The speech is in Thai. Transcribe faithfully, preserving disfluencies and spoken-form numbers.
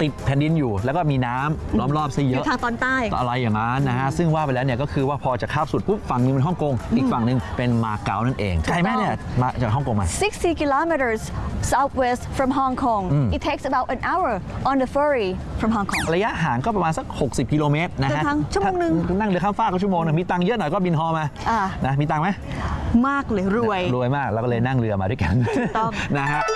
ติดแผ่นดินอยู่แล้วก็มีน้ำล้อมรอบซะเยอะทางตอนใต้อะไรอย่างนั้นนะฮะซึ่งว่าไปแล้วเนี่ยก็คือว่าพอจะข้ามสุดปุ๊บฝั่งนึงเป็นฮ่องกงอีกฝั่งนึงเป็นมาเก๊านั่นเองไกลไหมเนี่ยมาจากฮ่องกงมา sixty kilometers southwest from Hong Kong it takes about an hour on the ferry from Hong Kong ระยะห่างก็ประมาณสักหกสิบกิโลเมตรนะฮะชั่วโมงนึงนั่งเรือข้ามฟากก็ชั่วโมงนึงมีตังค์เยอะหน่อยก็บินฮอมานะมีตังค์ไหมมากเลยรวยรวยมากแล้วก็เลยนั่งเรือมาด้วยกันนะฮะ